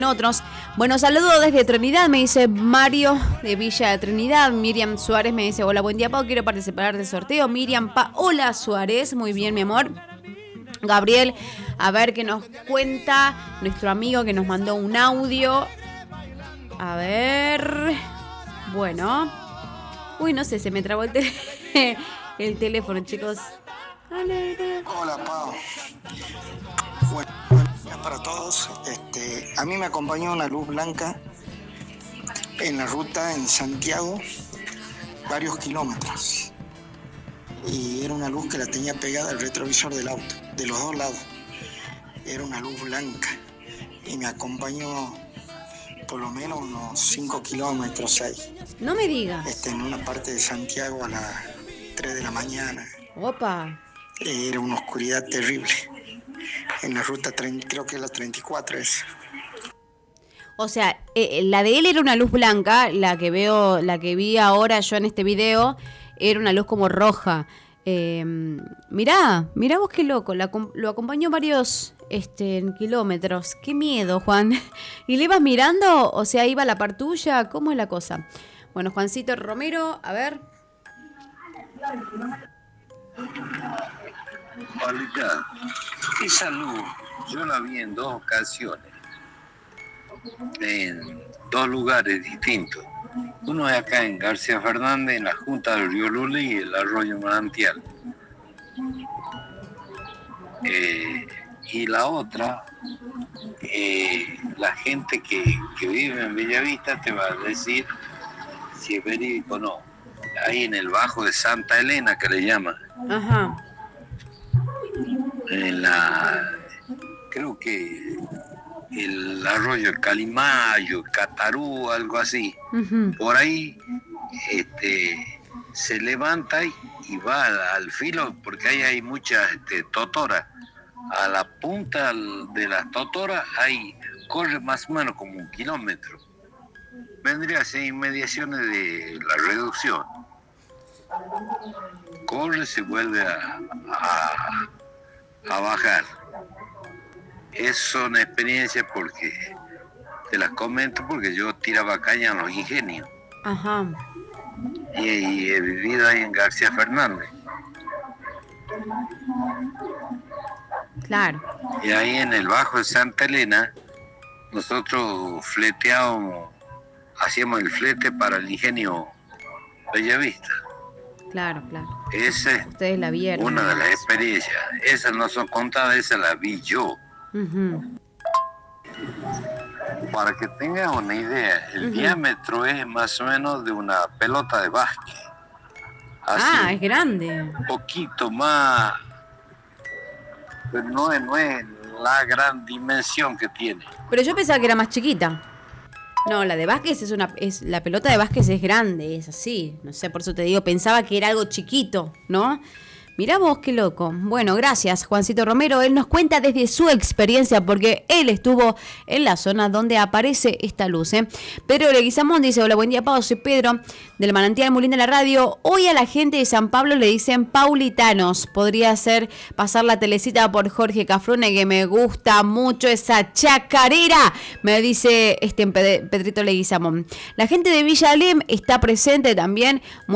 Otros. Bueno, saludo desde Trinidad, me dice Mario de Villa de Trinidad. Miriam Suárez me dice, hola, buen día, Pau, quiero participar del sorteo. Miriam Paola Suárez, muy bien, mi amor. Gabriel, a ver qué nos cuenta nuestro amigo que nos mandó un audio. A ver. Bueno. Uy, no sé, se me trabó el teléfono, chicos. Hola, Pau. Bueno, para todos. A mí me acompañó una luz blanca en la ruta en Santiago, varios kilómetros. Y era una luz que la tenía pegada al retrovisor del auto, de los dos lados. Era una luz blanca y me acompañó por lo menos unos 5 kilómetros, 6. No me digas. En una parte de Santiago a las 3 de la mañana. Opa. Era una oscuridad terrible. En la ruta, creo que es la 34 es. O sea, la de él era una luz blanca, la que vi ahora yo en este video, era una luz como roja. Mirá vos qué loco, lo acompañó varios kilómetros. Qué miedo, Juan. ¿Y le ibas mirando? O sea, ¿iba a la par tuya? ¿Cómo es la cosa? Bueno, Juancito Romero, a ver. Paulita, esa luz yo la vi en 2 ocasiones, en 2 lugares distintos. Uno es acá en García Fernández, en la Junta del Río Luli y el Arroyo Manantial. Y la otra, la gente que vive en Bellavista te va a decir si es verídico o no. Ahí en el Bajo de Santa Elena, que le llaman. Ajá. Creo que el arroyo el Calimayo, el Catarú, algo así. Uh-huh. Por ahí se levanta y va al filo, porque ahí hay muchas totoras. A la punta de las totoras corre más o menos como 1 kilómetro. Vendría a ser inmediaciones de la reducción. Corre, se vuelve a bajar. Es una experiencia porque te las comento porque yo tiraba caña en los ingenios. Ajá. Y he vivido ahí en García Fernández. Claro. Y ahí en el Bajo de Santa Elena, nosotros hacíamos el flete para el ingenio Bellavista. Claro. Esa es ustedes la vieron. Una de las experiencias. Esas no son contadas, esas las vi yo. Uh-huh. Para que tengas una idea, el diámetro es más o menos de una pelota de básquet. Así, es grande. Un poquito más, pero no es la gran dimensión que tiene. Pero yo pensaba que era más chiquita. No, la de básquet la pelota de básquet es grande, es así. No sé, por eso te digo, pensaba que era algo chiquito, ¿no? Mirá vos qué loco. Bueno, gracias, Juancito Romero. Él nos cuenta desde su experiencia, porque él estuvo en la zona donde aparece esta luz. Pedro Leguizamón dice, hola, buen día, Pau, soy Pedro, del Manantial Molín de la Radio. Hoy a la gente de San Pablo le dicen paulitanos. Podría ser pasar la telecita por Jorge Cafrune, que me gusta mucho esa chacarera, me dice Pedrito Leguizamón. La gente de Villa Alem está presente también.